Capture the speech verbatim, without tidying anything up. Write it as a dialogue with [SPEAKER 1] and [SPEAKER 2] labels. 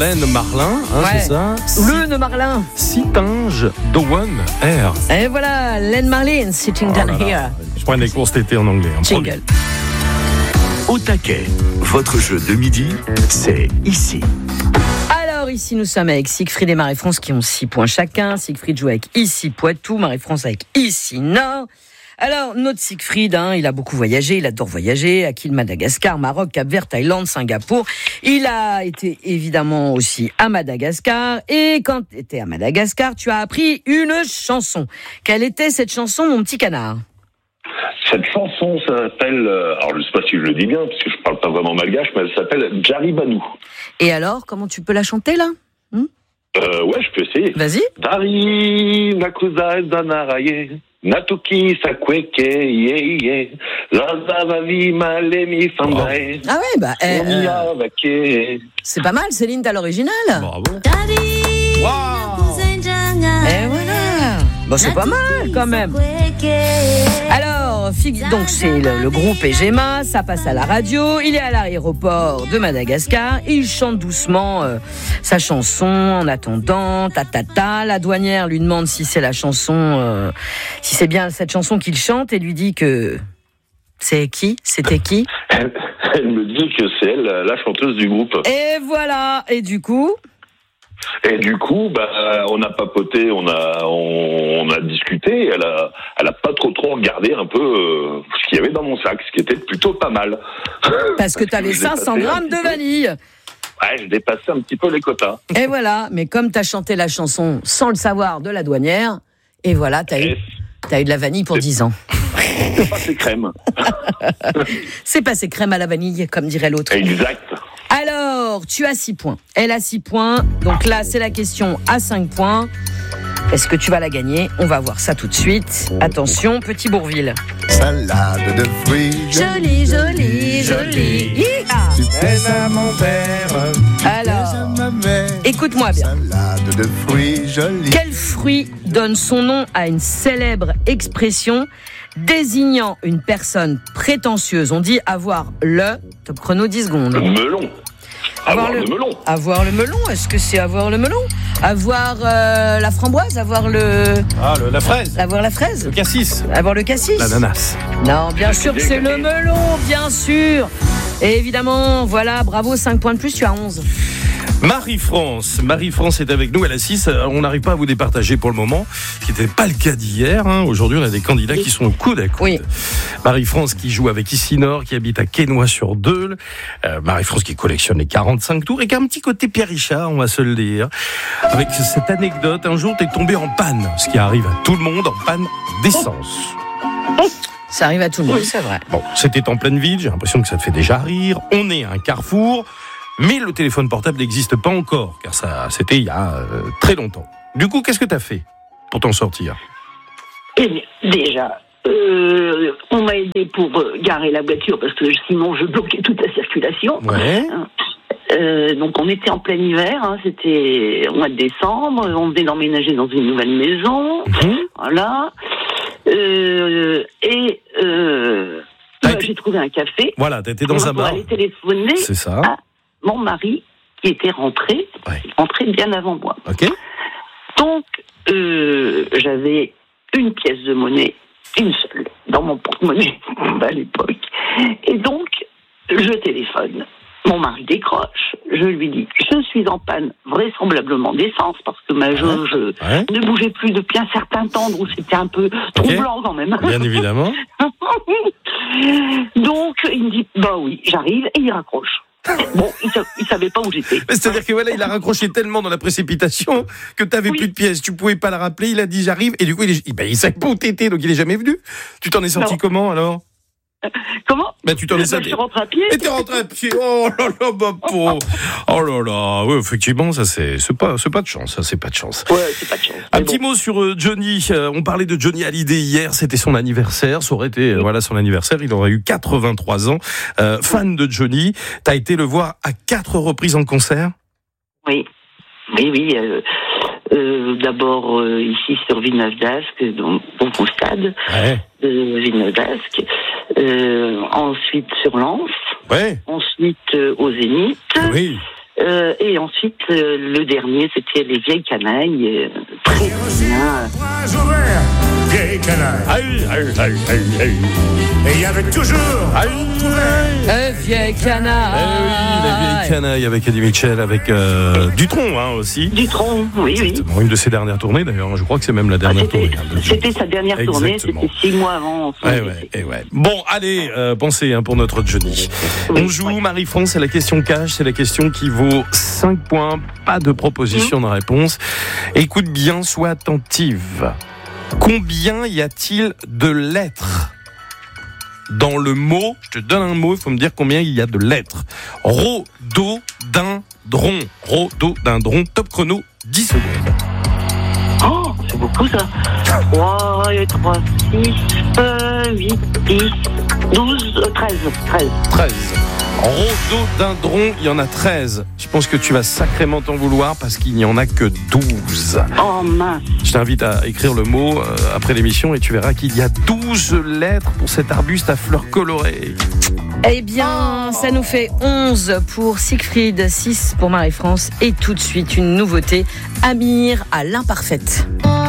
[SPEAKER 1] Lene Marlin, hein,
[SPEAKER 2] Ouais.
[SPEAKER 1] c'est ça.
[SPEAKER 2] Le ne Marlin.
[SPEAKER 1] Sitinge Dowan Air.
[SPEAKER 2] Et voilà, Len Marlin, Sitting
[SPEAKER 1] Oh
[SPEAKER 2] Down
[SPEAKER 1] là là.
[SPEAKER 2] Here.
[SPEAKER 1] Je prends des cours cet été en anglais. hein, promis.
[SPEAKER 2] Jingle.
[SPEAKER 3] Au taquet, votre jeu de midi, c'est ici.
[SPEAKER 2] Alors ici nous sommes avec Siegfried et Marie-France qui ont six points chacun. Siegfried joue avec Ici Poitou, Marie-France avec Ici Nord. Alors notre Siegfried, hein, il a beaucoup voyagé, il adore voyager, acquis le Madagascar, Maroc, Cap-Vert, Thaïlande, Singapour. Il a été évidemment aussi à Madagascar et quand tu étais à Madagascar, tu as appris une chanson. Quelle était cette chanson, mon petit canard ?
[SPEAKER 4] Cette chanson, ça s'appelle, euh, alors je sais pas si je le dis bien, parce que je parle pas vraiment malgache, mais elle s'appelle Jaribanou.
[SPEAKER 2] Et alors, comment tu peux la chanter là ?
[SPEAKER 4] Euh, ouais, je peux essayer.
[SPEAKER 2] Vas-y.
[SPEAKER 4] Dari, nakuza, danaraye, natuki, sakweke, ye, ye, lazavavi, malemi, fandae,
[SPEAKER 2] Ah ouais, bah eh, euh,
[SPEAKER 4] omia, vake.
[SPEAKER 2] c'est pas mal, Céline, t'as l'original.
[SPEAKER 1] Bravo.
[SPEAKER 2] Wow. Et voilà. Bon, c'est pas mal quand même. Alors, fig- donc c'est le, le groupe Egema, ça passe à la radio, il est à l'aéroport de Madagascar, et il chante doucement euh, sa chanson en attendant, ta ta ta. La douanière lui demande si c'est la chanson, euh, si c'est bien cette chanson qu'il chante, et lui dit que c'est qui, c'était qui.
[SPEAKER 4] Elle, elle me dit que c'est elle, la chanteuse du groupe.
[SPEAKER 2] Et voilà, et du coup.
[SPEAKER 4] Et du coup, bah, on a papoté, on a, on, on a discuté. Elle a, elle a pas trop trop regardé un peu euh, ce qu'il y avait dans mon sac, ce qui était plutôt pas mal.
[SPEAKER 2] Parce que t'avais
[SPEAKER 4] je
[SPEAKER 2] cinq cents
[SPEAKER 4] dépassais un
[SPEAKER 2] grammes
[SPEAKER 4] petit
[SPEAKER 2] de
[SPEAKER 4] peu.
[SPEAKER 2] vanille.
[SPEAKER 4] Ouais, je dépassais un petit peu les quotas.
[SPEAKER 2] Et voilà, mais comme t'as chanté la chanson sans le savoir de la douanière, et voilà, t'as eu,
[SPEAKER 4] Et
[SPEAKER 2] t'as eu de la vanille pour dix ans.
[SPEAKER 4] c'est pas ces crèmes.
[SPEAKER 2] C'est passé crème à la vanille, comme dirait l'autre.
[SPEAKER 4] Exact.
[SPEAKER 2] Alors, tu as six points. Elle a six points. Donc là, c'est la question à cinq points. Est-ce que tu vas la gagner ? On va voir ça tout de suite. Attention, petit Bourville.
[SPEAKER 5] Salade de fruits.
[SPEAKER 2] Joli, joli, joli. Hi-ha.
[SPEAKER 5] Tu fais ça, mon père.
[SPEAKER 2] Alors,
[SPEAKER 5] Ma mère.
[SPEAKER 2] écoute-moi bien.
[SPEAKER 5] Salade de fruits jolis.
[SPEAKER 2] Quel fruit donne son nom à une célèbre expression désignant une personne prétentieuse ? On dit avoir le... Top chrono, dix secondes.
[SPEAKER 4] Melon. Avoir
[SPEAKER 2] Avoir
[SPEAKER 4] le melon.
[SPEAKER 2] Avoir le melon, est-ce que c'est avoir le melon ? Avoir euh, la framboise ? Avoir le...
[SPEAKER 1] Ah, le- la fraise.
[SPEAKER 2] Avoir la fraise ?
[SPEAKER 1] Le cassis.
[SPEAKER 2] Avoir le cassis ?
[SPEAKER 1] L'ananas.
[SPEAKER 2] Non, bien sûr que c'est le melon, bien sûr. Et évidemment, voilà, bravo, cinq points de plus, tu as onze.
[SPEAKER 1] Marie-France. Marie-France est avec nous, elle a six. On n'arrive pas à vous départager pour le moment, ce qui n'était pas le cas d'hier. Hein. Aujourd'hui, on a des candidats qui sont au coude à coude.
[SPEAKER 2] Oui.
[SPEAKER 1] Marie-France qui joue avec Ici Nord, qui habite à Quesnoy-sur-Deûle. Euh, Marie-France qui collectionne les quarante-cinq tours et qui a un petit côté Pierre Richard, on va se le dire. Avec cette anecdote, un jour, t'es tombé en panne, ce qui arrive à tout le monde, en panne d'essence.
[SPEAKER 2] Ça arrive à tout le monde, c'est vrai.
[SPEAKER 1] Bon, c'était en pleine ville, j'ai l'impression que ça te fait déjà rire. On est à un carrefour, mais le téléphone portable n'existe pas encore, car ça, c'était il y a euh, très longtemps. Du coup, qu'est-ce que t'as fait pour t'en sortir ?
[SPEAKER 6] Eh bien, déjà, euh, on m'a aidé pour euh, garer la voiture parce que sinon je bloquais toute la circulation.
[SPEAKER 1] Ouais.
[SPEAKER 6] Euh, donc on était en plein hiver, hein, c'était au mois de décembre, on venait d'emménager dans une nouvelle maison,
[SPEAKER 1] Mmh.
[SPEAKER 6] voilà. Euh, et euh,
[SPEAKER 1] Ah,
[SPEAKER 6] bah,
[SPEAKER 1] et puis-
[SPEAKER 6] j'ai trouvé un café.
[SPEAKER 1] Voilà, t'étais dans un
[SPEAKER 6] pour
[SPEAKER 1] bar.
[SPEAKER 6] aller téléphoner
[SPEAKER 1] C'est ça.
[SPEAKER 6] à mon mari qui était rentré,
[SPEAKER 1] Ouais.
[SPEAKER 6] rentré bien avant moi.
[SPEAKER 1] Ok.
[SPEAKER 6] Donc, euh, j'avais une pièce de monnaie, une seule, dans mon porte-monnaie à l'époque. Et donc, je téléphone. Mon mari décroche. Je lui dis, je suis en panne vraisemblablement d'essence parce que ma jauge
[SPEAKER 1] Ouais.
[SPEAKER 6] ne bougeait plus depuis un certain temps, donc c'était un peu troublant quand même.
[SPEAKER 1] Bien évidemment.
[SPEAKER 6] Donc, il me dit, bah oui, j'arrive, et il raccroche. Bon, il, sa- il savait pas où j'étais.
[SPEAKER 1] Mais c'est-à-dire que voilà, il a raccroché tellement dans la précipitation que t'avais
[SPEAKER 6] Oui.
[SPEAKER 1] plus de pièces. Tu pouvais pas la rappeler. Il a dit j'arrive et du coup il, est, ben, il savait pas où t'étais, donc il est jamais venu. Tu t'en es sorti
[SPEAKER 6] Non.
[SPEAKER 1] comment alors ?
[SPEAKER 6] Comment
[SPEAKER 1] Ben tu t'en es
[SPEAKER 6] Bah,
[SPEAKER 1] sorti.
[SPEAKER 6] Je suis rentrée à pied.
[SPEAKER 1] Et t'es rentré à pied. Oh là là, ma pauvre. Oh là là. Oui, effectivement, ça c'est c'est pas c'est pas de chance. Ça c'est pas de chance.
[SPEAKER 6] Ouais, c'est pas de chance.
[SPEAKER 1] Un
[SPEAKER 6] Mais
[SPEAKER 1] petit
[SPEAKER 6] bon.
[SPEAKER 1] mot sur euh, Johnny. Euh, on parlait de Johnny Hallyday hier. C'était son anniversaire. Ça aurait été euh, voilà son anniversaire. Il aurait eu quatre-vingt-trois ans. Euh, fan de Johnny. T'as été le voir à quatre reprises en concert.
[SPEAKER 6] Oui, oui, oui. Euh, euh, d'abord euh, ici sur Villeneuve-d'Ascq, donc au stade
[SPEAKER 1] Ouais.
[SPEAKER 6] de Villeneuve-d'Ascq. Euh, ensuite sur Lens.
[SPEAKER 1] Ouais.
[SPEAKER 6] Ensuite euh, au Zénith.
[SPEAKER 1] Oui.
[SPEAKER 6] Euh, et ensuite, euh, le dernier, c'était Les Vieilles Canailles. Euh, très bien.
[SPEAKER 7] Vieilles Canailles.
[SPEAKER 1] Aïe, aïe, aïe, aïe, aïe.
[SPEAKER 7] Et il y avait toujours.
[SPEAKER 1] Aïe,
[SPEAKER 2] Euh, vieille canaille.
[SPEAKER 1] Eh oui, Les Vieilles Canailles avec Eddie Mitchell, avec euh, Dutronc hein, aussi.
[SPEAKER 6] Dutronc, oui, oui.
[SPEAKER 1] Exactement, une de ses dernières tournées d'ailleurs. Je crois que c'est même la
[SPEAKER 6] Ah,
[SPEAKER 1] dernière
[SPEAKER 6] c'était,
[SPEAKER 1] tournée. hein, de-
[SPEAKER 6] c'était sa dernière tournée,
[SPEAKER 1] Exactement.
[SPEAKER 6] c'était six mois avant son
[SPEAKER 1] Ouais,
[SPEAKER 6] décès.
[SPEAKER 1] ouais, eh ouais. Bon, allez, euh, pensez hein, pour notre Johnny. On joue,
[SPEAKER 6] ouais.
[SPEAKER 1] Marie-France, c'est la question cash, c'est la question qui vaut cinq points, pas de proposition de réponse. Écoute bien, sois attentive. Combien y a-t-il de lettres dans le mot? Je te donne un mot, il faut me dire combien il y a de lettres. Rhododendron. Rhododendron, top chrono, dix secondes.
[SPEAKER 6] Oh, c'est beaucoup ça. trois, trois, six, huit, dix, douze, treize. treize.
[SPEAKER 1] treize. Rhododendron, il y en a treize. Je pense que tu vas sacrément t'en vouloir parce qu'il n'y en a que douze.
[SPEAKER 6] Oh mince.
[SPEAKER 1] Je t'invite à écrire le mot euh, après l'émission et tu verras qu'il y a douze lettres pour cet arbuste à fleurs colorées.
[SPEAKER 2] Eh bien, ça nous fait onze pour Siegfried, six pour Marie-France. Et tout de suite, une nouveauté. Amir à l'imparfaite.